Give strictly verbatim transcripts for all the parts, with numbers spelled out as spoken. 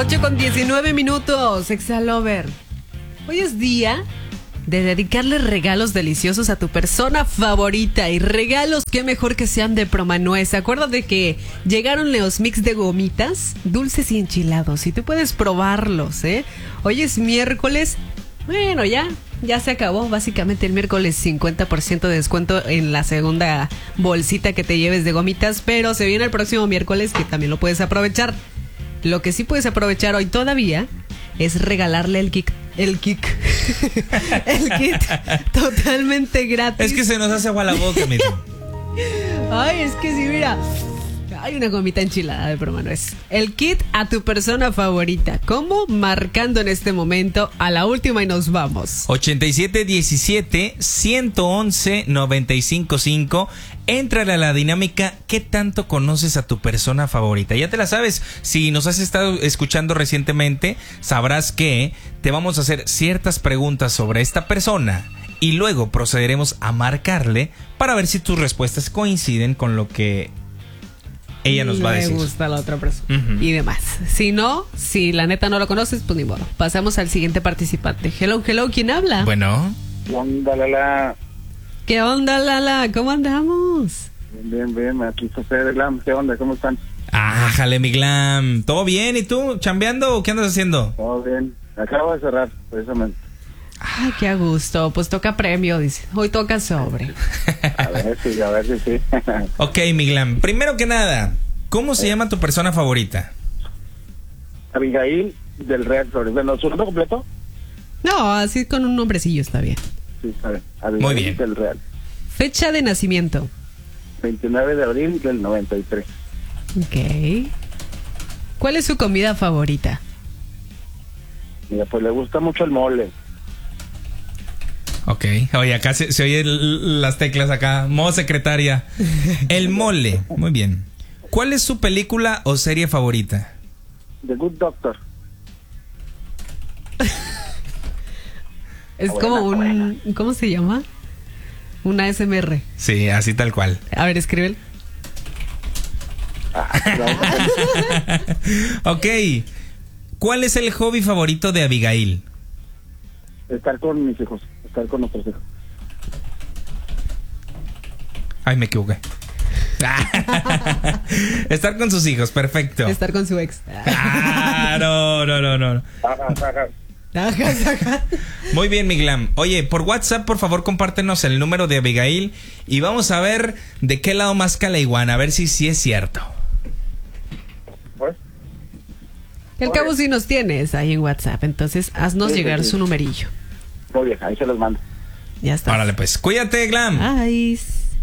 ocho con diecinueve minutos, Exalover. Hoy es día de dedicarle regalos deliciosos a tu persona favorita. Y regalos, qué mejor que sean de Promanuez. Acuérdate que llegaron los mix de gomitas, dulces y enchilados. Y tú puedes probarlos, ¿eh? Hoy es miércoles. Bueno, ya, ya se acabó. Básicamente el miércoles cincuenta por ciento de descuento en la segunda bolsita que te lleves de gomitas. Pero se viene el próximo miércoles que también lo puedes aprovechar. Lo que sí puedes aprovechar hoy todavía es regalarle el kit, el kit, el kit totalmente gratis. Es que se nos hace agua la boca, mira. Ay, es que sí, mira. Hay una gomita enchilada de Promanuez. El kit a tu persona favorita. ¿Cómo? Marcando en este momento a la última y nos vamos. ochenta y siete diecisiete, ciento once, noventa y cinco cinco. Éntrale a la dinámica. ¿Qué tanto conoces a tu persona favorita? Ya te la sabes. Si nos has estado escuchando recientemente, sabrás que te vamos a hacer ciertas preguntas sobre esta persona y luego procederemos a marcarle para ver si tus respuestas coinciden con lo que ella nos va a decir. Me gusta la otra persona. Uh-huh. Y demás. Si no, si la neta no lo conoces, pues ni modo. Pasamos al siguiente participante. Hello, hello, ¿quién habla? Bueno. ¿Qué onda, Lala? ¿Qué onda, Lala? ¿Cómo andamos? Bien, bien, bien. Aquí José de Glam. ¿Qué onda? ¿Cómo están? Ah, jale, mi Glam. ¿Todo bien? ¿Y tú? ¿Chambeando o qué andas haciendo? Todo bien. Acabo de cerrar, precisamente. Ay, qué a gusto. Pues toca premio, dice. Hoy toca sobre. A ver si, a ver si sí. Ok, mi Glam. Primero que nada, ¿cómo se llama tu persona favorita? Abigail del Real Flores. Bueno, ¿su nombre completo? No, así con un nombrecillo está bien. Sí, está bien. Abigail Muy bien. Del Real. Fecha de nacimiento. veintinueve de abril del noventa y tres. Ok. ¿Cuál es su comida favorita? Mira, pues le gusta mucho el mole. Ok, oye, acá se, se oye las teclas acá. Modo secretaria. El mole, muy bien. ¿Cuál es su película o serie favorita? The Good Doctor. Es buena, como un... buena. ¿Cómo se llama? Un A S M R. Sí, así tal cual. A ver, escríbelo. Ah, Ok. ¿Cuál es el hobby favorito de Abigail? estar con mis hijos. Estar con nuestros hijos. Ay, me equivoqué. Estar con sus hijos, perfecto. Estar con su ex. Ah, no, no, no, no. Muy bien, mi Glam. Oye, por WhatsApp, por favor, compártenos el número de Abigail y vamos a ver de qué lado más la iguana, a ver si sí es cierto. Pues, El cabo sí nos tienes ahí en WhatsApp, entonces haznos Sí, sí, llegar sí. su numerillo. muy bien, ahí se los mando. Ya está. Órale, pues, cuídate, Glam. Ay,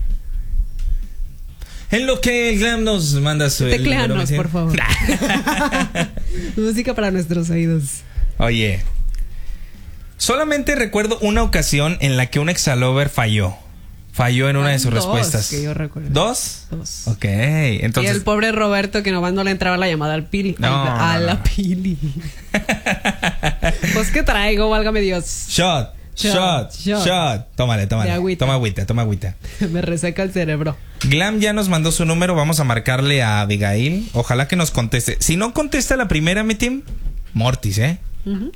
En lo que el Glam nos manda su... el número, tecléanos, ¿sí? por favor. Música para nuestros oídos. Oye, solamente recuerdo una ocasión en la que un exalover falló. Falló en una de sus Dos, respuestas. que yo recuerdo. ¿Dos? Dos. Ok, entonces... Y el pobre Roberto que nomás no le entraba la llamada al Pili. No, a, a no, la no. Pili. Pues que traigo, válgame Dios. Shot, shot, Shot, shot, shot. Tómale, tómale. De agüita. Toma agüita, toma agüita. Me reseca el cerebro. Glam ya nos mandó su número. Vamos a marcarle a Abigail. Ojalá que nos conteste. Si no contesta la primera, mi team, Mortis, ¿eh? Uh-huh.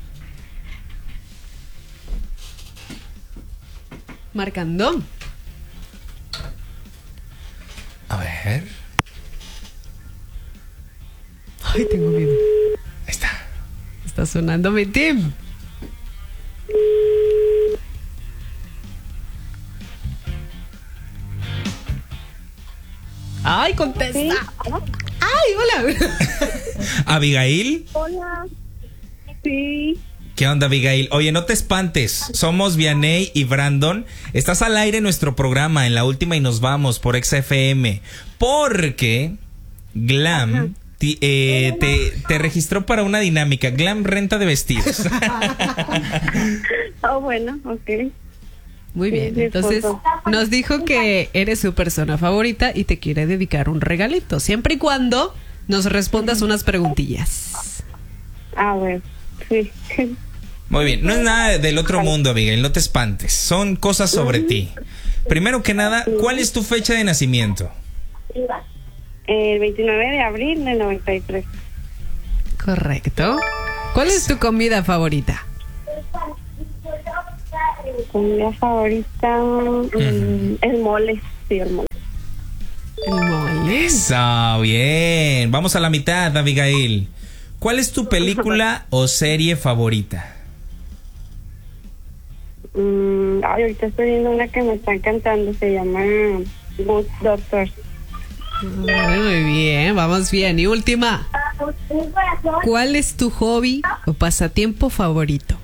Marcando. A ver. Ay, tengo miedo. Ahí está. Está sonando mi team. Ay, contesta. ¿Sí? Ay, hola. Abigail. Hola. Sí. ¿Qué onda, Abigail? Oye, no te espantes. Somos Vianey y Brandon. Estás al aire en nuestro programa, en la última y nos vamos por X F M. Porque Glam ti- eh, te, te registró para una dinámica. Glam renta de vestidos. Oh, bueno, ok. Muy bien, Sí, entonces disculpa. nos dijo que eres su persona favorita y te quiere dedicar un regalito, siempre y cuando nos respondas unas preguntillas. A ver, sí. Muy bien, no es nada del otro mundo, Abigail, no te espantes. Son cosas sobre ti. Primero que nada, ¿cuál es tu fecha de nacimiento? El veintinueve de abril del noventa y tres. Correcto. ¿Cuál es tu comida favorita? Comida favorita, mm, el mole. Sí, el mole. El mole. Eso, bien. Vamos a la mitad, Abigail. ¿Cuál es tu película o serie favorita? Mm, ay, ahorita estoy viendo una que me está encantando. Se llama Good Doctor. Ay, muy bien, vamos bien. Y última. ¿Cuál es tu hobby o pasatiempo favorito?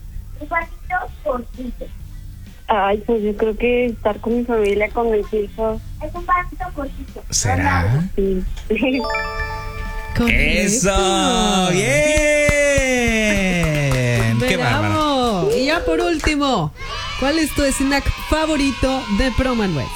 Ay, pues yo creo que estar con mi familia, con mis hijos. ¿Será? Sí. Correcto. ¡Eso! ¡Bien! ¡Qué bárbaro! Bravo. Y ya por último, ¿cuál es tu snack favorito de Promanuez?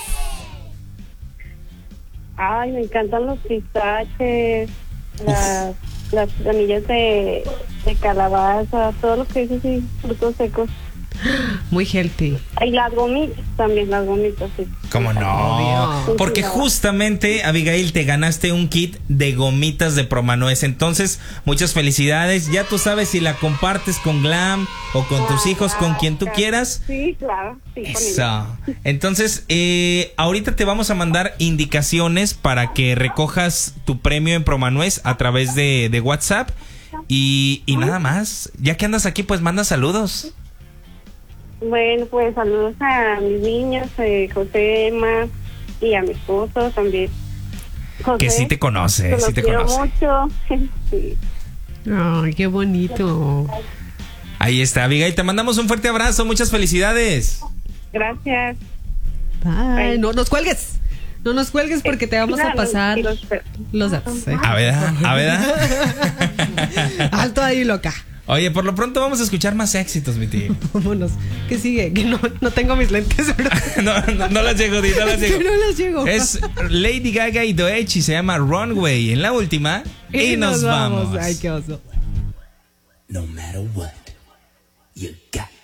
Ay, me encantan los pistaches, las, las semillas de, de calabaza, todo lo que es así, frutos secos. Muy healthy. Y las gomitas también, las gomitas, sí. ¿Cómo no? Obvio. Porque justamente, Abigail, te ganaste un kit de gomitas de Promanuez. Entonces, muchas felicidades. Ya tú sabes si la compartes con Glam o con tus hijos, con quien tú quieras. Sí, claro. Sí, con Eso. ella. Entonces, eh, ahorita te vamos a mandar indicaciones para que recojas tu premio en Promanuez a través de, de WhatsApp. Y, y nada más. Ya que andas aquí, pues manda saludos. Bueno, pues saludos a mis niños, eh, José, Emma, y a mi esposo también. José, Que sí te conoce, que sí los te quiero conoce. mucho. Sí. Ay, qué bonito. Ahí está, Abigail. Te mandamos un fuerte abrazo. Muchas felicidades. Gracias. Bye. No nos cuelgues. No nos cuelgues porque te vamos a Claro, pasar sí, los espero. los datos. ¿eh? A ver, a ver. Alto ahí, loca. Oye, por lo pronto vamos a escuchar más éxitos, mi tío. Vámonos. ¿Qué sigue? Que no, no tengo mis lentes, ¿verdad? no, no, no las llego, Di, no las Es que llego. no las llego. Es Lady Gaga y Doechi, se llama Runway. En la última, y, nos, vamos. Ay, qué oso. No matter what, you got